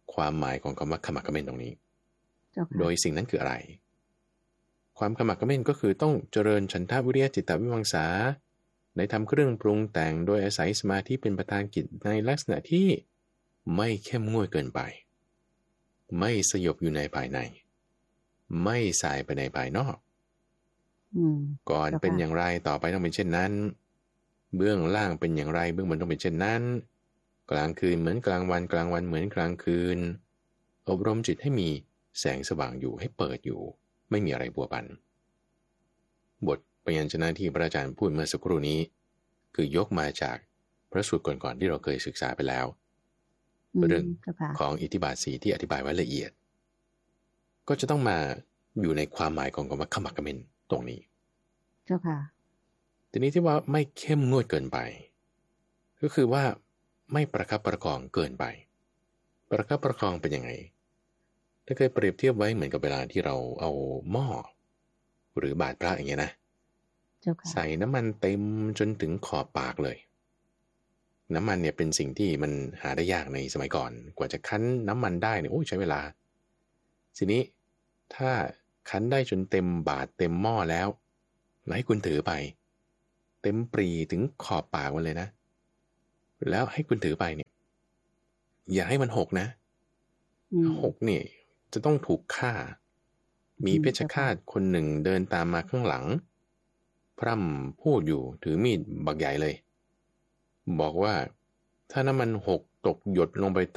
[SPEAKER 2] ความหมายของคำว่าขมักเขม้นตรงนี้
[SPEAKER 1] เจ้าค่ะ
[SPEAKER 2] โดยสิ่งนั้นคืออะไรความขมักเขม้นก็คือต้องเจริญฉันทะวิริยะจิตตวิมังสาในทำเครื่องปรุงแต่งโดยอาศัยสมาธิเป็นประธานกิจในลักษณะที่ไม่เข้มงวดเกินไปไม่สยบอยู่ในภายในไม่สายไปในภายนอก
[SPEAKER 1] อืม
[SPEAKER 2] ก่อน
[SPEAKER 1] เจ้าค่ะ
[SPEAKER 2] เป็นอย่างไรต่อไปต้องเป็นเช่นนั้นเบื้องล่างเป็นอย่างไรเบื้องบนต้องเป็นเช่นนั้นกลางคืนเหมือนกลางวันกลางวันเหมือนกลางคืนอบรมจิตให้มีแสงสว่างอยู่ให้เปิดอยู่ไม่มีอะไรบัวบันบทพยัญชนะที่พระอาจารย์พูดเมื่อสักครู่นี้คือยกมาจากพระสูตรก่อนๆที่เราเคยศึกษาไปแล้วเรื่องของอิทธิบาทสีที่อธิบายไว้ละเอียดก็จะต้องมาอยู่ในความหมายของคำว่าขมักเขม้นตรงนี้
[SPEAKER 1] เจ้าค่ะ
[SPEAKER 2] ทีนี้ที่ว่าไม่เข้มงวดเกินไปก็คือว่าไม่ประคับประคองเกินไปประคับประคองเป็นยังไงถ้าเคยเปรียบเทียบไว้เหมือนกับเวลาที่เราเอาหม้อหรือบาตรพระอย่างเงี้ยนะใส่น้ำมันเต็มจนถึงขอบปากเลยน้ำมันเนี่ยเป็นสิ่งที่มันหาได้ยากในสมัยก่อนกว่าจะคั้นน้ำมันได้เนี่ยโอ้ยใช้เวลาทีนี้ถ้าคั้นได้จนเต็มบาตรเต็มหม้อแล้วให้คุณถือไปเต็มปรีถึงขอบปากมันเลยนะแล้วให้คุณถือไปเนี่ยอย่าให้มันหกนะหกนี่จะต้องถูกฆ่ามีเพชฌฆาตคนหนึ่งเดินตามมาข้างหลังพร่ำพูดอยู่ถือมีดบักใหญ่เลยบอกว่าถ้าน้ำมันหกตกหยดลงไป